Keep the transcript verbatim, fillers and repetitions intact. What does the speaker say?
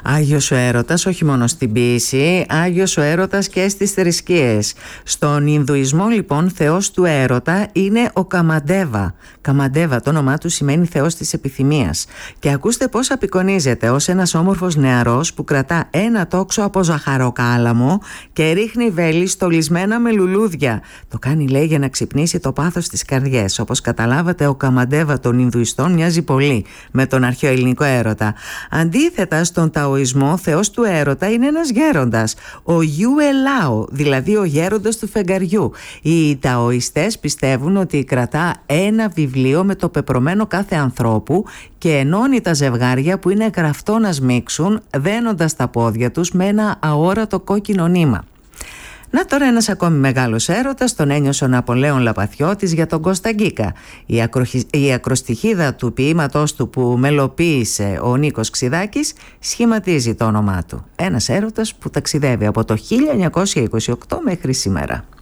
Άγιος ο έρωτας όχι μόνο στην ποίηση, άγιος ο έρωτας και στις θρησκείες. Στον Ινδουισμό λοιπόν θεός του έρωτα είναι ο Καμαντέβα. Καμαντέβα, το όνομά του σημαίνει θεός της επιθυμίας. Και ακούστε πώς απεικονίζεται ως ένας όμορφος νεαρός που κρατά ένα τόξο από ζαχαροκάλαμο και ρίχνει βέλη στολισμένα με λουλούδια. Το κάνει, λέει, για να ξυπνήσει το πάθος της καρδιές. Όπως καταλάβατε, ο Καμαντέβα των Ινδουιστών μοιάζει πολύ με τον αρχαίο ελληνικό έρωτα. Αντίθετα, στον Ταοισμό, θεός του έρωτα είναι ένας γέροντας, ο Γιου Ελάο, δηλαδή ο γέροντας του φεγγαριού. Οι Ταοιστές πιστεύουν ότι κρατά ένα βιβλίο με το πεπρωμένο κάθε ανθρώπου και ενώνει τα ζευγάρια που είναι γραφτό να σμίξουν, δένοντας τα πόδια τους με ένα αόρατο κόκκινο νήμα. Να τώρα ένας ακόμη μεγάλος έρωτας, τον ένιωσε ο Ναπολέων Λαπαθιώτης για τον Κώστα Γκίκα. Η, ακροχι... η ακροστιχίδα του ποίηματός του που μελοποίησε ο Νίκος Ξιδάκης σχηματίζει το όνομά του. Ένας έρωτας που ταξιδεύει από το χίλια εννιακόσια είκοσι οκτώ μέχρι σήμερα.